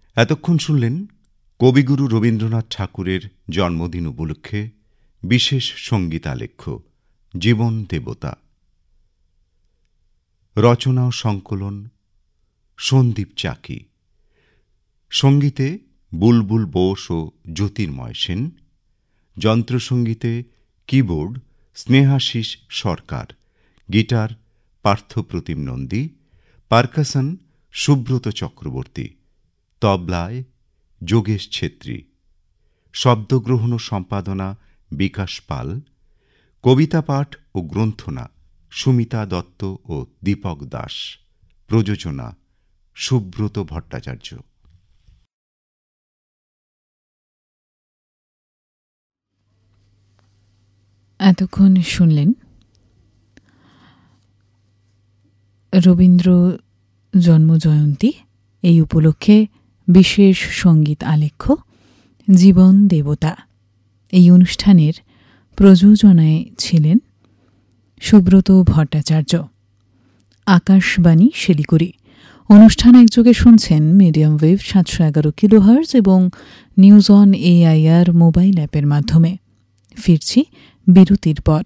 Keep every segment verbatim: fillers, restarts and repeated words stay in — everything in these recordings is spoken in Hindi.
এতক্ষণ শুনলেন কবিগুরু রবীন্দ্রনাথ ঠাকুরের জন্মদিন উপলক্ষে বিশেষ সঙ্গীতালেখ্য জীবন দেবতা। রচনা ও সংকলন সন্দীপ চাকি। সঙ্গীতে বুলবুল বোস ও জ্যোতির্ময় সেন। যন্ত্রসঙ্গীতে কিবোর্ড স্নেহাশিস সরকার, গিটার পার্থপ্রতিম নন্দী, পারকাশন সুব্রত চক্রবর্তী, তবলায় যোগেশ ছেত্রী, শব্দগ্রহণ ও সম্পাদনা বিকাশ পাল, কবিতা পাঠ ও গ্রন্থনা সুমিতা দত্ত ও দীপক দাস, প্রযোজনা সুব্রত ভট্টাচার্য। এতক্ষণ শুনলেন রবীন্দ্র জন্মজয়ন্তী, এই উপলক্ষে বিশেষ সঙ্গীত আলেখ্য জীবন দেবতা। এই অনুষ্ঠানের প্রযোজনায় ছিলেন সুব্রত ভট্টাচার্য। আকাশবাণী শিলিগুড়ি। অনুষ্ঠান একযোগে শুনছেন মিডিয়াম ওয়েভ সাতশো এগারো কিলোহার্জ এবং নিউজ অন এআইআর মোবাইল অ্যাপের মাধ্যমে। ফিরছি বিরতির পর।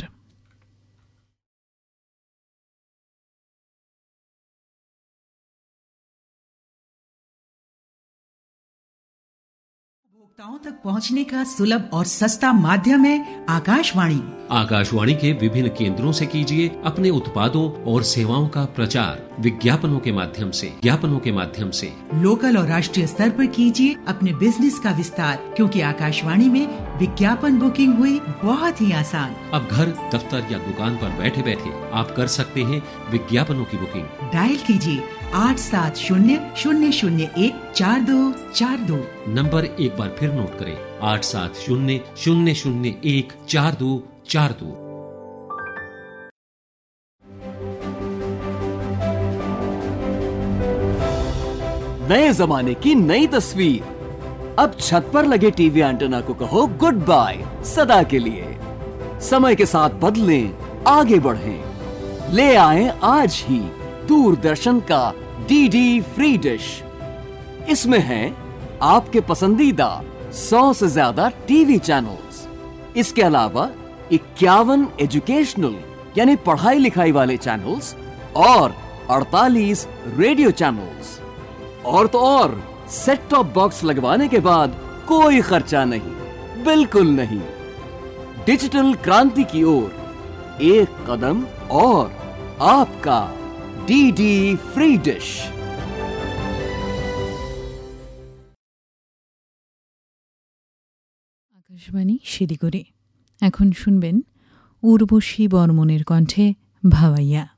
उपभोक्ताओं तक पहुंचने का सुलभ और सस्ता माध्यम है आकाशवाणी। आकाशवाणी के विभिन्न केंद्रों से कीजिए अपने उत्पादों और सेवाओं का प्रचार विज्ञापनों के माध्यम से ज्ञापनों के माध्यम से लोकल और राष्ट्रीय स्तर पर कीजिए अपने बिजनेस का विस्तार, क्योंकि आकाशवाणी में विज्ञापन बुकिंग हुई बहुत ही आसान। अब घर, दफ्तर या दुकान पर बैठे बैठे आप कर सकते हैं विज्ञापनों की बुकिंग। डायल कीजिए आठ सात शून्य शून्य शून्य एक चार दो चार दो। नंबर एक बार फिर नोट करें, आठ सात शून्य शून्य शून्य एक चार दो चार दो। नए जमाने की नई तस्वीर। अब छत पर लगे टीवी एंटेना को कहो गुड बाय सदा के लिए। समय के साथ बदलें, आगे बढ़ें। ले आएं आज ही दूरदर्शन का डीडी फ्री डिश। इसमें है आपके पसंदीदा सौ से ज्यादा टीवी चैनल्स। इसके अलावा इक्यावन एजुकेशनल यानी पढ़ाई लिखाई वाले चैनल्स और अड़तालीस रेडियो चैनल्स। और तो और सेट टॉप बॉक्स लगवाने के बाद कोई खर्चा नहीं, बिल्कुल नहीं। डिजिटल क्रांति की ओर एक कदम और आपका DD free dish. Akashvani Siliguri. এখন শুনবেন উর্বশী বর্মনের কণ্ঠে ভাওয়াইয়া।